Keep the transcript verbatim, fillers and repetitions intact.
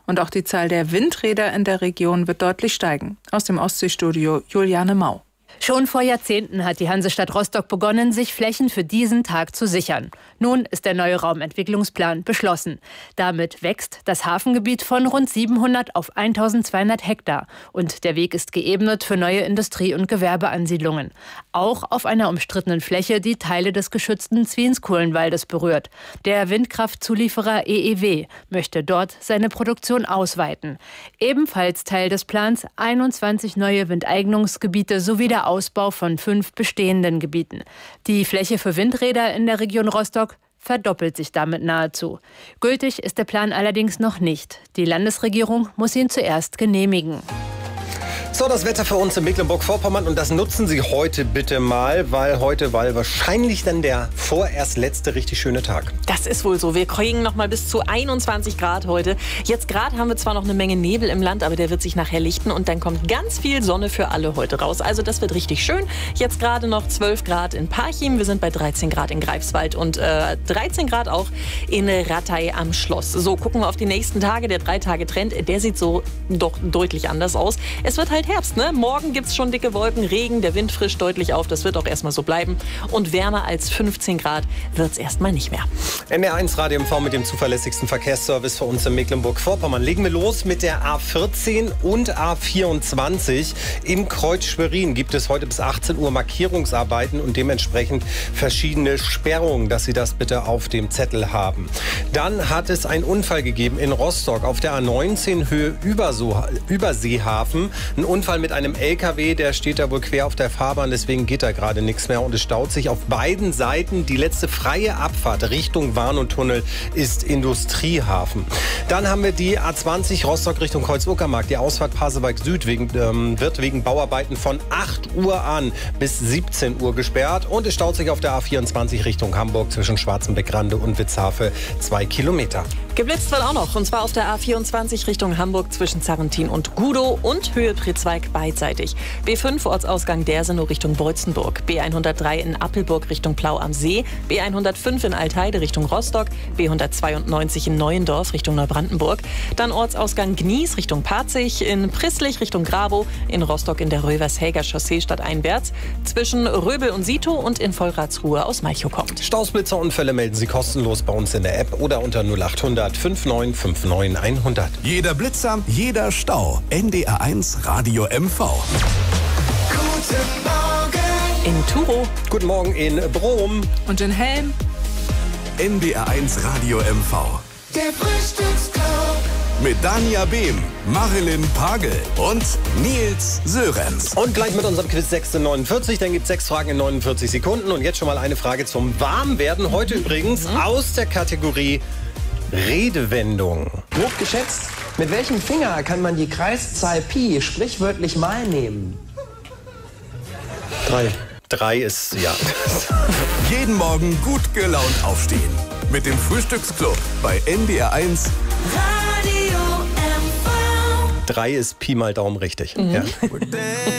Und auch die Zahl der Windräder in der Region wird deutlich steigen. Aus dem Ostseestudio Juliane Mau. Schon vor Jahrzehnten hat die Hansestadt Rostock begonnen, sich Flächen für diesen Tag zu sichern. Nun ist der neue Raumentwicklungsplan beschlossen. Damit wächst das Hafengebiet von rund siebenhundert auf eintausendzweihundert Hektar. Und der Weg ist geebnet für neue Industrie- und Gewerbeansiedlungen. Auch auf einer umstrittenen Fläche, die Teile des geschützten Zwienskohlenwaldes berührt. Der Windkraftzulieferer E E W möchte dort seine Produktion ausweiten. Ebenfalls Teil des Plans einundzwanzig neue Windeignungsgebiete sowie der Ausbau von fünf bestehenden Gebieten. Die Fläche für Windräder in der Region Rostock verdoppelt sich damit nahezu. Gültig ist der Plan allerdings noch nicht. Die Landesregierung muss ihn zuerst genehmigen. So, das Wetter für uns in Mecklenburg-Vorpommern und das nutzen Sie heute bitte mal, weil heute war wahrscheinlich dann der vorerst letzte richtig schöne Tag. Das ist wohl so. Wir kriegen noch mal bis zu einundzwanzig Grad heute. Jetzt gerade haben wir zwar noch eine Menge Nebel im Land, aber der wird sich nachher lichten und dann kommt ganz viel Sonne für alle heute raus. Also das wird richtig schön. Jetzt gerade noch zwölf Grad in Parchim, wir sind bei dreizehn Grad in Greifswald und äh, dreizehn Grad auch in Rattay am Schloss. So, gucken wir auf die nächsten Tage. Der Drei-Tage-Trend, der sieht so doch deutlich anders aus. Es wird halt Herbst, ne? Morgen gibt es schon dicke Wolken, Regen, der Wind frischt deutlich auf. Das wird auch erstmal so bleiben. Und wärmer als fünfzehn Grad wird es erstmal nicht mehr. N D R eins Radio M V mit dem zuverlässigsten Verkehrsservice für uns in Mecklenburg-Vorpommern. Legen wir los mit der A vierzehn und A vierundzwanzig. Im Kreuz Schwerin gibt es heute bis achtzehn Uhr Markierungsarbeiten und dementsprechend verschiedene Sperrungen, dass Sie das bitte auf dem Zettel haben. Dann hat es einen Unfall gegeben in Rostock auf der A neunzehn Höhe Überseehafen. Ein Unfall mit einem L K W, der steht da wohl quer auf der Fahrbahn, deswegen geht da gerade nichts mehr und es staut sich auf beiden Seiten. Die letzte freie Abfahrt Richtung Warnow-Tunnel ist Industriehafen. Dann haben wir die A zwanzig Rostock Richtung Kreuz-Uckermark. Die Ausfahrt Pasewalk Süd wegen, ähm, wird wegen Bauarbeiten von acht Uhr an bis siebzehn Uhr gesperrt und es staut sich auf der A vierundzwanzig Richtung Hamburg zwischen Schwarzenbeck-Rande und Witzhafe zwei Kilometer. Geblitzt wird auch noch, und zwar auf der A vierundzwanzig Richtung Hamburg zwischen Sarrentin und Gudow und Höhe Pritzwalk beidseitig. B fünf Ortsausgang Dersenow Richtung Beutzenburg, B hundertdrei in Appelburg Richtung Plau am See, B hundertfünf in Altheide Richtung Rostock, B hundertzweiundneunzig in Neuendorf Richtung Neubrandenburg, dann Ortsausgang Gnies Richtung Parzig, in Prisslich Richtung Grabow, in Rostock in der Rövershäger Chaussee stadteinwärts, zwischen Röbel und Sito und in Vollratsruhe aus Malchow kommt. Stausblitzerunfälle melden Sie kostenlos bei uns in der App oder unter null achthundert neunundfünfzig neunundfünfzig hundert. Jeder Blitzer, jeder Stau. N D R eins Radio M V. Guten Morgen in Turow. Guten Morgen in Brom. Und in Helm. N D R eins Radio M V. Der Frühstücksclub. Mit Dania Behm, Marilyn Pagel und Nils Sörenz. Und gleich mit unserem Quiz sechzehn neunundvierzig. Dann gibt es sechs Fragen in neunundvierzig Sekunden. Und jetzt schon mal eine Frage zum Warmwerden. Heute übrigens aus der Kategorie Redewendung. Grob geschätzt, mit welchem Finger kann man die Kreiszahl Pi sprichwörtlich mal nehmen? Drei. Drei ist, ja. Jeden Morgen gut gelaunt aufstehen. Mit dem Frühstücksclub bei N D R eins Radio M V. Drei ist Pi mal Daumen richtig. Mhm. Ja.